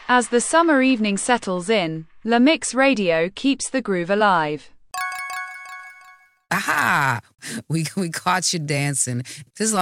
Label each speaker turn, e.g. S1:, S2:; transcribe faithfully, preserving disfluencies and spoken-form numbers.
S1: As the summer evening settles in, La Mix Radio keeps the groove alive.
S2: Aha! We we caught you dancing. This is